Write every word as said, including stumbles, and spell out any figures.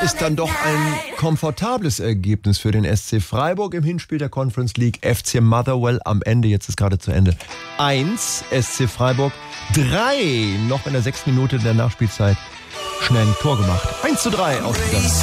Ist dann doch ein komfortables Ergebnis für den S C Freiburg im Hinspiel der Conference League. F C Motherwell am Ende, jetzt ist gerade zu Ende. Eins, S C Freiburg drei. Noch in der sechsten Minute der Nachspielzeit schnell ein Tor gemacht. eins zu drei ausgegangen.